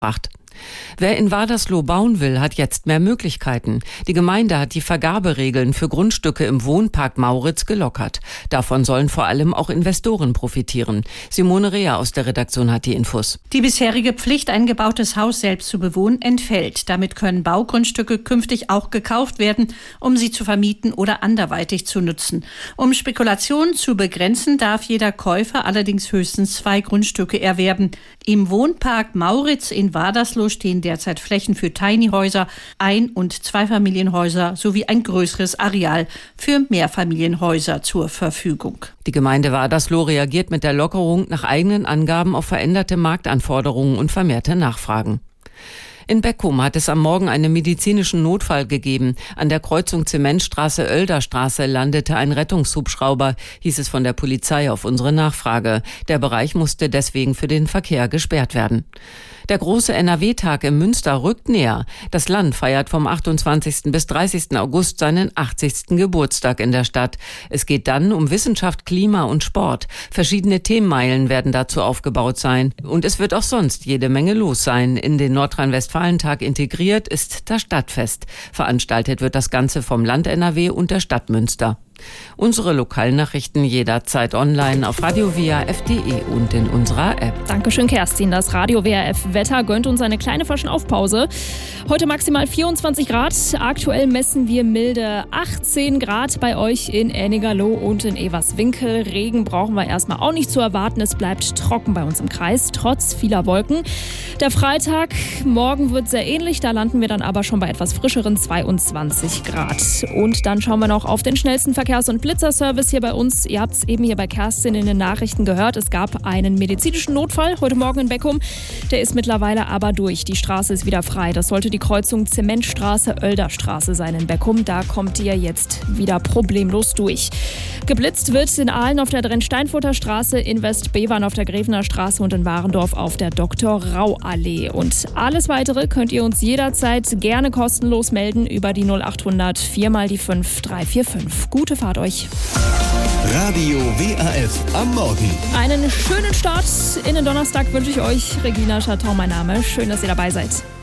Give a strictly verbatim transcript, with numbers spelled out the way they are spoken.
Wer in Wadersloh bauen will, hat jetzt mehr Möglichkeiten. Die Gemeinde hat die Vergaberegeln für Grundstücke im Wohnpark Mauritz gelockert. Davon sollen vor allem auch Investoren profitieren. Simone Reher aus der Redaktion hat die Infos. Die bisherige Pflicht, ein gebautes Haus selbst zu bewohnen, entfällt. Damit können Baugrundstücke künftig auch gekauft werden, um sie zu vermieten oder anderweitig zu nutzen. Um Spekulationen zu begrenzen, darf jeder Käufer allerdings höchstens zwei Grundstücke erwerben. Im Wohnpark Mauritz in Wadersloh stehen derzeit Flächen für Tiny-Häuser, Ein- und Zweifamilienhäuser sowie ein größeres Areal für Mehrfamilienhäuser zur Verfügung. Die Gemeinde Wadersloh reagiert mit der Lockerung nach eigenen Angaben auf veränderte Marktanforderungen und vermehrte Nachfragen. In Beckum hat es am Morgen einen medizinischen Notfall gegeben. An der Kreuzung Zementstraße-Oelderstraße landete ein Rettungshubschrauber, hieß es von der Polizei auf unsere Nachfrage. Der Bereich musste deswegen für den Verkehr gesperrt werden. Der große N R W-Tag in Münster rückt näher. Das Land feiert vom achtundzwanzigsten bis dreißigsten August seinen achtzigsten Geburtstag in der Stadt. Es geht dann um Wissenschaft, Klima und Sport. Verschiedene Themenmeilen werden dazu aufgebaut sein. Und es wird auch sonst jede Menge los sein. In den Nordrhein-Westfalen-Tag integriert ist das Stadtfest. Veranstaltet wird das Ganze vom Land N R W und der Stadt Münster. Unsere Lokalnachrichten jederzeit online auf radio w a f punkt d e und in unserer App. Dankeschön, Kerstin. Das Radio W A F-Wetter gönnt uns eine kleine Verschnaufpause. Heute maximal vierundzwanzig Grad. Aktuell messen wir milde achtzehn Grad bei euch in Ennigerloh und in Everswinkel. Regen brauchen wir erstmal auch nicht zu erwarten. Es bleibt trocken bei uns im Kreis, trotz vieler Wolken. Der Freitag, morgen wird sehr ähnlich. Da landen wir dann aber schon bei etwas frischeren zweiundzwanzig Grad. Und dann schauen wir noch auf den schnellsten Verkehrs- und Blitzerservice hier bei uns. Ihr habt es eben hier bei Kerstin in den Nachrichten gehört. Es gab einen medizinischen Notfall heute Morgen in Beckum. Der ist mittlerweile aber durch. Die Straße ist wieder frei. Das sollte die Kreuzung Zementstraße-Oelderstraße sein in Beckum. Da kommt ihr jetzt wieder problemlos durch. Geblitzt wird in Aalen auf der Drensteinfurter Straße, in Westbevern auf der Grevener Straße und in Warendorf auf der Doktor-Rau-Allee. Und alles Weitere könnt ihr uns jederzeit gerne kostenlos melden über die null achthundert vier mal die fünf drei vier fünf. Gute Fahrt euch. Radio W A F am Morgen. Einen schönen Start in den Donnerstag wünsche ich euch. Regina Chaton, mein Name. Schön, dass ihr dabei seid.